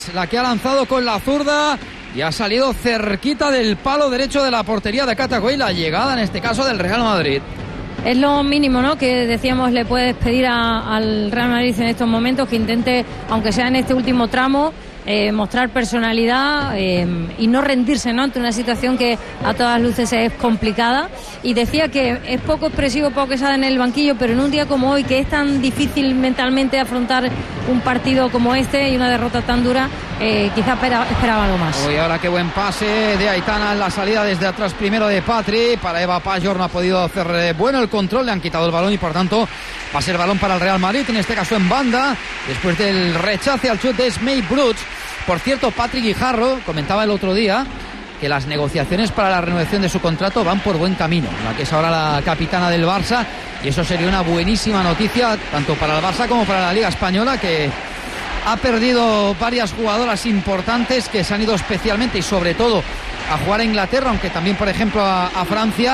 La que ha lanzado con la zurda y ha salido cerquita del palo derecho de la portería de Catacoy, la llegada en este caso del Real Madrid. Es lo mínimo, ¿no?, que decíamos le puedes pedir al Real Madrid en estos momentos, que intente, aunque sea en este último tramo, mostrar personalidad y no rendirse, ¿no?, ante una situación que a todas luces es complicada. Y decía que es poco expresivo Pau Quesada en el banquillo, pero en un día como hoy, que es tan difícil mentalmente afrontar un partido como este y una derrota tan dura, quizá esperaba algo más. Uy, ahora qué buen pase de Aitana en la salida desde atrás, primero de Patri. Para Eva Pajor no ha podido hacer bueno el control, le han quitado el balón y por tanto va a ser balón para el Real Madrid, en este caso en banda, después del rechace al chute de Smey Brut. Por cierto, Patrick Guijarro comentaba el otro día que las negociaciones para la renovación de su contrato van por buen camino, la que es ahora la capitana del Barça, y eso sería una buenísima noticia tanto para el Barça como para la Liga Española, que ha perdido varias jugadoras importantes que se han ido especialmente y sobre todo a jugar a Inglaterra, aunque también por ejemplo a Francia,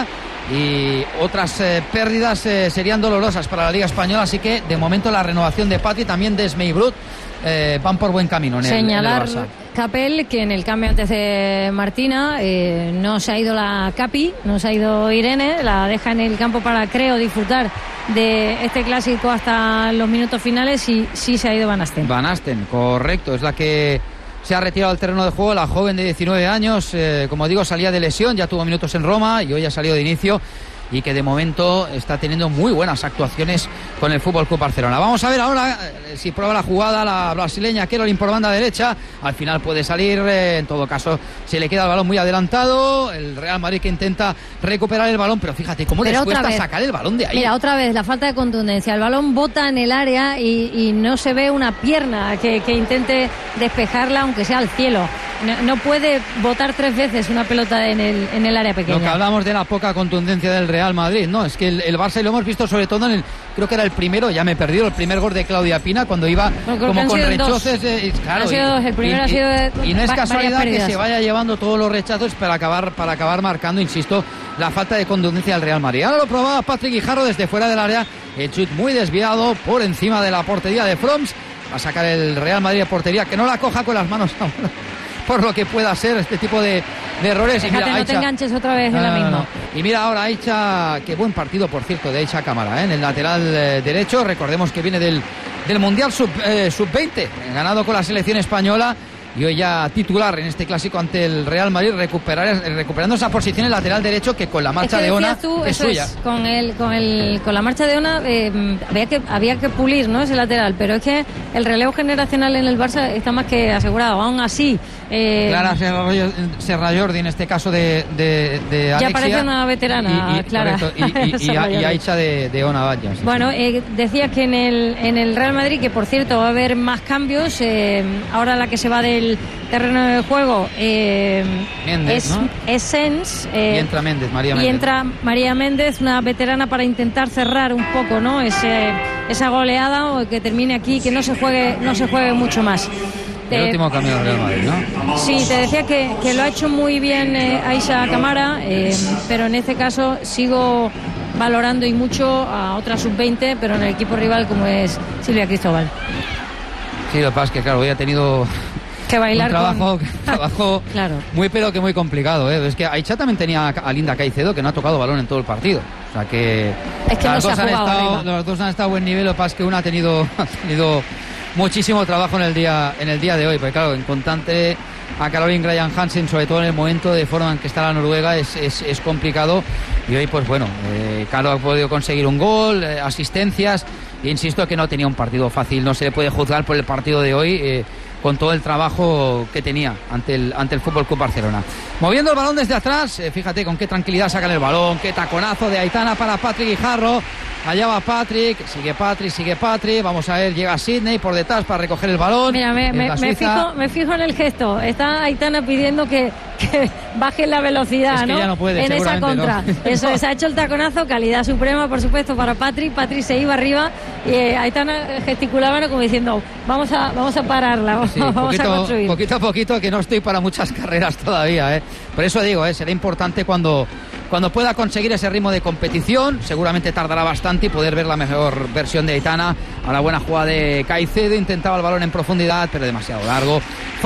y otras pérdidas serían dolorosas para la Liga Española. Así que de momento la renovación de Patti, también de Smey Brut, van por buen camino en el Barça. Capel, que en el cambio antes de Martina no se ha ido la Capi, no se ha ido Irene, la deja en el campo para, creo, disfrutar de este clásico hasta los minutos finales, y sí se ha ido Van Asten. Van Asten, correcto, es la que se ha retirado al terreno de juego, la joven de 19 años, como digo, salía de lesión, ya tuvo minutos en Roma y hoy ha salido de inicio, y que de momento está teniendo muy buenas actuaciones con el Fútbol Club Barcelona. Vamos a ver ahora si prueba la jugada la brasileña Caroline por banda derecha. Al final puede salir, en todo caso se le queda el balón muy adelantado. El Real Madrid que intenta recuperar el balón, pero fíjate cómo les cuesta sacar el balón de ahí. Mira, otra vez la falta de contundencia. El balón bota en el área y no se ve una pierna que intente despejarla, aunque sea al cielo. No puede botar 3 veces una pelota en el área pequeña. Lo que hablamos de la poca contundencia del Real Madrid, ¿no? Es que el Barça, y lo hemos visto sobre todo creo que era el primero, ya me he perdido, el primer gol de Claudia Pina, cuando iba como con rechazos. Claro, ha sido dos. El primero ha sido y no es casualidad que se vaya llevando todos los rechazos para acabar marcando, insisto, la falta de contundencia del Real Madrid. Ahora lo probaba Patrick Guijarro desde fuera del área, el chut muy desviado por encima de la portería de Froms. Va a sacar el Real Madrid de portería, que no la coja con las manos por lo que pueda ser este tipo de errores. Fíjate, y mira, no te enganches otra vez en la misma. No. Y mira ahora Aicha, qué buen partido por cierto de Aicha Cámara, en el lateral derecho. Recordemos que viene del Mundial Sub-20, ganado con la selección española, y hoy ya titular en este clásico ante el Real Madrid, recuperando esa posición en lateral derecho, que con la marcha de Ona es suya. Con la marcha de Ona había que pulir, ¿no?, ese lateral, pero es que el relevo generacional en el Barça está más que asegurado. Aún así, Clara Serrallordi, en este caso de Alexia, ya parece una veterana, Clara. Y Aicha de Ona Valla. Sí, bueno, sí. Decía que en el Real Madrid, que por cierto va a haber más cambios, ahora la que se va del terreno de juego Méndez, ¿no? Es Sens, y entra Méndez, María Méndez. Y entra María Méndez, una veterana, para intentar cerrar un poco, ¿no?, esa goleada, o que termine aquí, que no se juegue mucho más. El último cambio del Real Madrid, ¿no? Sí, te decía que lo ha hecho muy bien Aicha Cámara, pero en este caso sigo valorando y mucho a otra sub-20, pero en el equipo rival, como es Silvia Cristóbal. Sí, lo que pasa es que, claro, hoy ha tenido que bailar un trabajo claro, muy muy complicado, ¿eh? Es que Aicha también tenía a Linda Caicedo, que no ha tocado balón en todo el partido. O sea que, es que los dos han estado a buen nivel. Lo que pasa es que una ha tenido muchísimo trabajo en el día de hoy, porque claro, en constante a Caroline Graham Hansen, sobre todo en el momento de forma en que está la noruega, es complicado. Y hoy, pues bueno, Caro ha podido conseguir un gol, asistencias, e insisto que no tenía un partido fácil. No se le puede juzgar por el partido de hoy, con todo el trabajo que tenía ante el Fútbol Club Barcelona. Moviendo el balón desde atrás, fíjate con qué tranquilidad sacan el balón, qué taconazo de Aitana para Patrick Guijarro. Allá va Patrick, sigue Patrick, vamos a ver, llega Sidney por detrás para recoger el balón. Mira, me fijo en el gesto. Está Aitana pidiendo que baje la velocidad, es que ¿no? Ya no puede, en esa contra. No. Eso es, ha hecho el taconazo, calidad suprema, por supuesto, para Patrick. Patrick se iba arriba y Aitana gesticulaba, ¿no?, como diciendo, vamos a pararla, sí, vamos a construir. Poquito a poquito, que no estoy para muchas carreras todavía, ¿eh? Por eso digo, será importante cuando cuando pueda conseguir ese ritmo de competición. Seguramente tardará bastante y poder ver la mejor versión de Aitana. A la buena jugada de Caicedo, intentaba el balón en profundidad, pero demasiado largo.